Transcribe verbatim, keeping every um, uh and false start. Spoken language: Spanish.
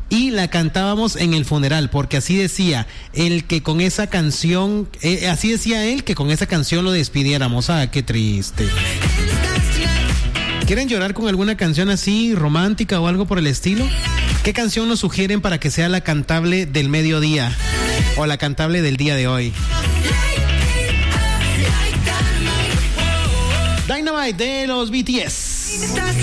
y la cantábamos en el funeral, porque así decía el que con esa canción, eh, así decía él que con esa canción lo despidiéramos. Ah, qué triste. ¿Quieren llorar con alguna canción así romántica o algo por el estilo? ¿Qué canción nos sugieren para que sea la cantable del mediodía o la cantable del día de hoy? Dynamite de los B T S.